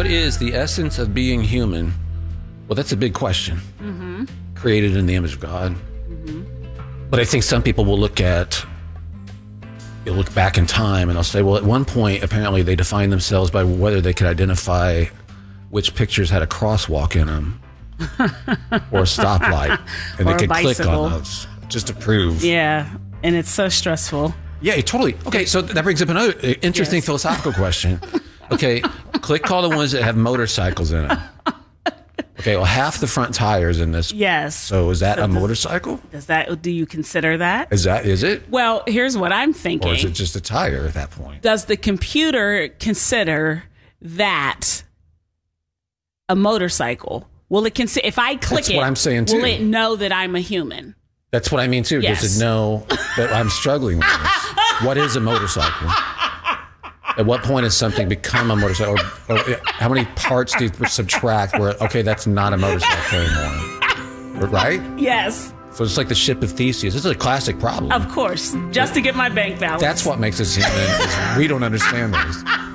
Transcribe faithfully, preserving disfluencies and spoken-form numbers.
What is the essence of being human? Well, that's a big question. Mm-hmm. Created in the image of God. Mm-hmm. But I think some people will look at, you'll look back in time and they'll say, well, at one point, apparently they defined themselves by whether they could identify which pictures had a crosswalk in them or a stoplight. And Or they a could click bicycle. on those just to prove. Yeah, and it's so stressful. Yeah, totally. Okay, so that brings up another interesting Yes. philosophical question. Okay, click all the ones that have motorcycles in them. Okay, well, half the front tires in this. Yes. So is that So a does- motorcycle? Does that? Do you consider that? Is that, is it? Well, here's what I'm thinking. Or is it just a tire at that point? Does the computer consider that a motorcycle? Will it consider if I click That's it? what I'm saying, too. Will it know that I'm a human? That's what I mean, too. Yes. Does it know that I'm struggling with this? What is a motorcycle? At what point has something become a motorcycle? Or, or how many parts do you subtract where, okay, that's not a motorcycle anymore? Right? Yes, So it's like the ship of Theseus. This is a classic problem. of course. Just to get my bank balance. That's what makes us human. Is we don't understand this.